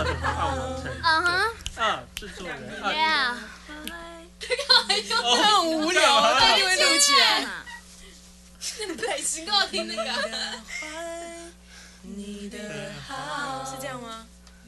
的澳门城。制作人。 Yeah。 他很无聊啊，他就会录起来。 很开心，跟我听那个。 你的好是